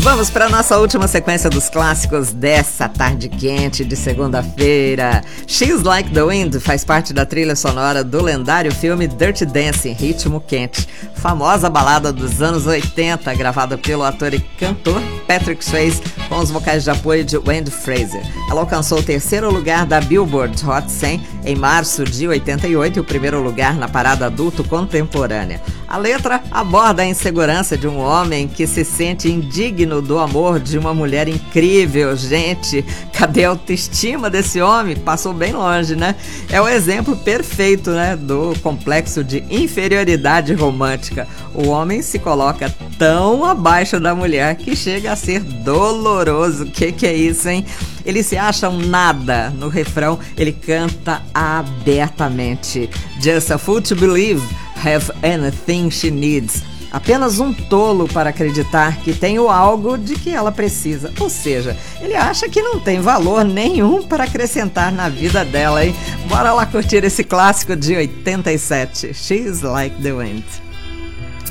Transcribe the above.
Vamos para nossa última sequência dos clássicos dessa tarde quente de segunda-feira. She's Like the Wind faz parte da trilha sonora do lendário filme Dirty Dancing, Ritmo Quente, famosa balada dos anos 80, gravada pelo ator e cantor Patrick Swayze com os vocais de apoio de Wendy Fraser. Ela alcançou o terceiro lugar da Billboard Hot 100 em março de 88 e o primeiro lugar na parada adulto contemporânea. A letra aborda a insegurança de um homem que se sente indigno do amor de uma mulher incrível. Gente, cadê a autoestima desse homem? Passou bem longe, né? É o exemplo perfeito, né, do complexo de inferioridade romântica. O homem se coloca tão abaixo da mulher que chega a ser doloroso. Que é isso, hein? Ele se acha um nada. No refrão, ele canta abertamente. Just a fool to believe, have anything she needs. Apenas um tolo para acreditar que tem o algo de que ela precisa. Ou seja, ele acha que não tem valor nenhum para acrescentar na vida dela, hein? Bora lá curtir esse clássico de 87. She's Like the Wind.